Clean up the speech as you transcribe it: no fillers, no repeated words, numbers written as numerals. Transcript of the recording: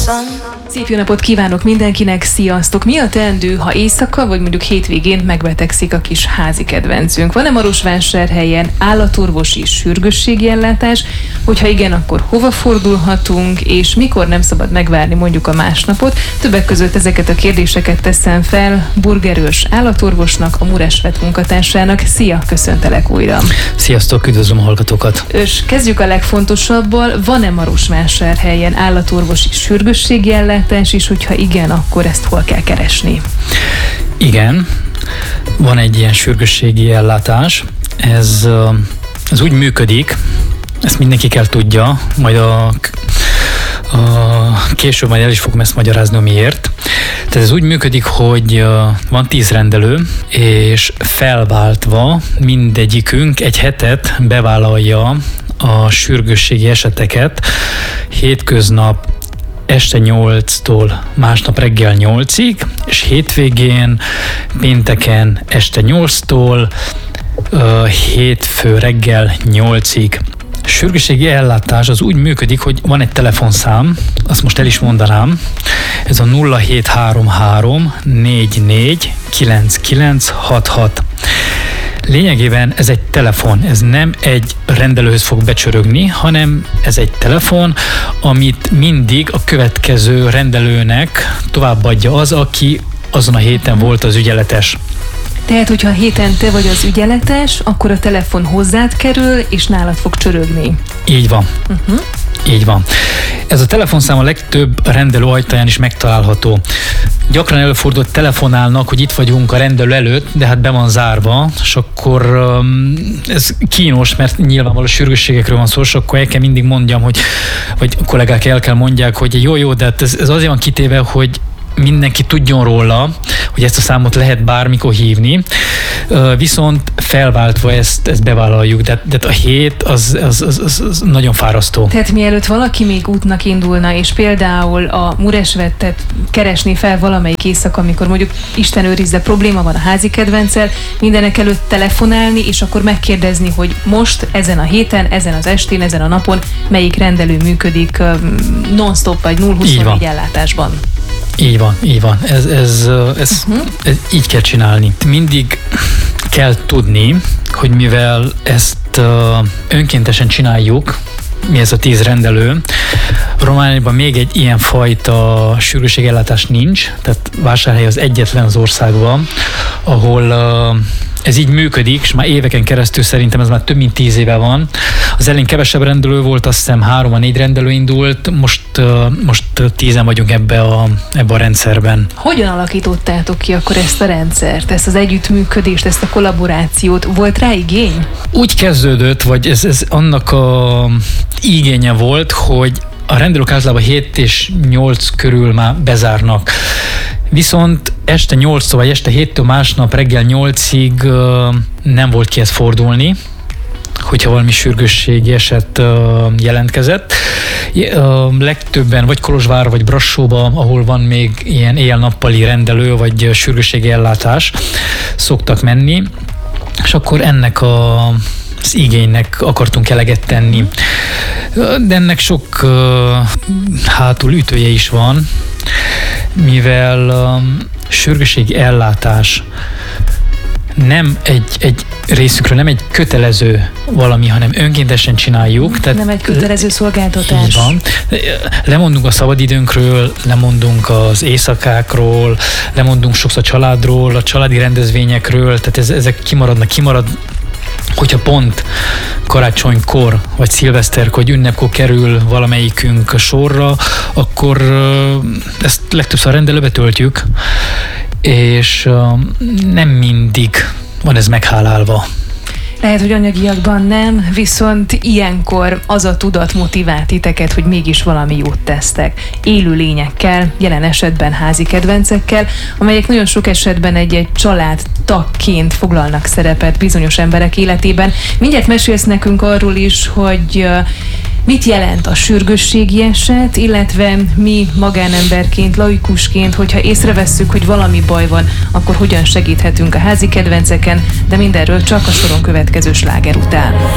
Szép jó napot kívánok mindenkinek, sziasztok! Mi a teendő, ha éjszaka vagy mondjuk hétvégén megbetegszik a kis házi kedvencünk? Van-e Marosvásárhelyen állatorvosi sürgősségi ellátás? Hogyha igen, akkor hova fordulhatunk, és mikor nem szabad megvárni mondjuk a másnapot? Többek között ezeket a kérdéseket teszem fel Burgerős állatorvosnak, a Muresvet munkatársának. Szia, köszöntelek újra! Sziasztok, üdvözlöm a hallgatókat! És kezdjük a legfontosabbal. Van-e Marosvásárhelyen állatorvosi sürgősségi ellátás, és hogyha igen, akkor ezt hol kell keresni? Igen, van egy ilyen sürgősségi ellátás. Ez úgy működik, ezt mindenki kell tudja, majd később majd el is fogom ezt magyarázni, miért. Tehát ez úgy működik, hogy van 10 rendelő, és felváltva mindegyikünk egy hetet bevállalja a sürgősségi eseteket hétköznap este 8-tól másnap reggel 8-ig, és hétvégén, pénteken este 8-tól hétfő reggel 8-ig. A sürgősségi ellátás az úgy működik, hogy van egy telefonszám, azt most el is mondanám, ez a 0733 44 9966. Lényegében ez egy telefon, ez nem egy rendelőhöz fog becsörögni, hanem ez egy telefon, amit mindig a következő rendelőnek továbbadja az, aki azon a héten volt az ügyeletes. Tehát, hogyha héten te vagy az ügyeletes, akkor a telefon hozzád kerül, és nálad fog csörögni. Így van. Így van. Ez a telefonszám a legtöbb rendelő ajtaján is megtalálható. Gyakran előfordult, telefonálnak, hogy itt vagyunk a rendelő előtt, de hát be van zárva, és akkor ez kínos, mert nyilvánvaló sürgősségekről van szó, és akkor el kell mindig mondjam, vagy a kollégák el kell mondják, hogy jó, de hát ez azért van kitéve, hogy mindenki tudjon róla, hogy ezt a számot lehet bármikor hívni, viszont felváltva ezt bevállaljuk, de a hét az nagyon fárasztó. Tehát mielőtt valaki még útnak indulna, és például a Muresvetet keresni fel valamelyik éjszaka, amikor mondjuk Isten őrizze, probléma van a házi kedvenccel, mindenek előtt telefonálni, és akkor megkérdezni, hogy most, ezen a héten, ezen az estén, ezen a napon melyik rendelő működik non-stop vagy 0-24 ellátásban. Így van. Ez így kell csinálni. Mindig kell tudni, hogy mivel ezt önkéntesen csináljuk, mi ez a 10 rendelő, Romániában még egy ilyen fajta sürgősségellátás nincs, tehát Vásárhely az egyetlen az országban, ahol ez így működik, és már éveken keresztül szerintem ez már több mint 10 éve van. Az elején kevesebb rendelő volt, azt hiszem 3-4 rendelő indult, most 10-en vagyunk ebbe a rendszerben. Hogyan alakítottátok ki akkor ezt a rendszert, ezt az együttműködést, ezt a kollaborációt? Volt rá igény? Úgy kezdődött, vagy ez annak a igénye volt, hogy a rendelők általában 7 és 8 körül már bezárnak. Viszont este 8-tól vagy este 7-től másnap reggel 8-ig nem volt kihez fordulni, hogyha valami sürgősségi eset jelentkezett. Legtöbben vagy Kolozsvár, vagy Brassóba, ahol van még ilyen éjjel-nappali rendelő, vagy sürgősségi ellátás, szoktak menni, és akkor ennek az igénynek akartunk eleget tenni. De ennek sok hátul ütője is van, mivel sürgősségi ellátás nem egy részükről nem egy kötelező valami, hanem önkéntesen csináljuk. Tehát nem egy kötelező szolgáltatás. Így van. Lemondunk a szabadidőnkről, lemondunk az éjszakákról, lemondunk sokszor a családról, a családi rendezvényekről, tehát ezek kimarad, hogyha pont karácsonykor, vagy szilveszterkor, vagy ünnepkor kerül valamelyikünk sorra, akkor ezt legtöbbször rendelőbe töltjük, és nem mindig van ez meghálálva. Lehet, hogy anyagiakban nem, viszont ilyenkor az a tudat motivált titeket, hogy mégis valami jót tesztek. Élő lényekkel, jelen esetben házi kedvencekkel, amelyek nagyon sok esetben egy család tagként foglalnak szerepet bizonyos emberek életében. Mindjárt mesélsz nekünk arról is, hogy mit jelent a sürgősségi eset, illetve mi magánemberként, laikusként, hogyha észrevesszük, hogy valami baj van, akkor hogyan segíthetünk a házi kedvenceken, de mindenről csak a soron következő sláger után.